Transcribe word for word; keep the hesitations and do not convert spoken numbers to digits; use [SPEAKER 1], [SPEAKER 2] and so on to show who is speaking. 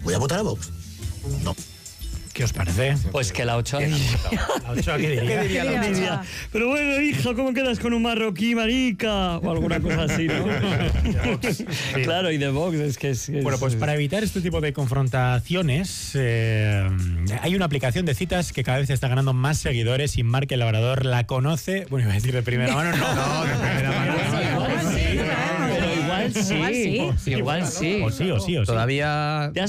[SPEAKER 1] ¿Voy a votar a Vox? No.
[SPEAKER 2] ¿Qué os parece?
[SPEAKER 3] Pues que la Ochoa...
[SPEAKER 2] ¿La Ochoa qué diría?
[SPEAKER 3] ¿Qué diría la Ochoa? Pero bueno, hijo, ¿cómo quedas con un marroquí, marica? O alguna cosa así, ¿no?
[SPEAKER 2] Sí.
[SPEAKER 3] Claro, y de Vox es que es... es
[SPEAKER 2] Bueno, pues para evitar este tipo de confrontaciones, eh, hay una aplicación de citas que cada vez está ganando más seguidores y Marc el Labrador la conoce. Bueno, iba a decir de primera mano, no, no, de primera mano.
[SPEAKER 3] Pero igual sí,
[SPEAKER 4] Igual sí.
[SPEAKER 3] igual sí.
[SPEAKER 2] O sí, o sí, o sí.
[SPEAKER 5] Todavía...